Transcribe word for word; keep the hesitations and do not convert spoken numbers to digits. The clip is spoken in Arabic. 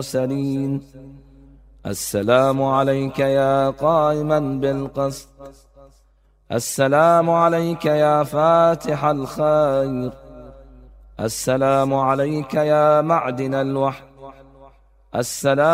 المرسلين. السلام عليك يا قائما بالقسط، السلام عليك يا فاتح الخير، السلام عليك يا معدن الوحي، السلام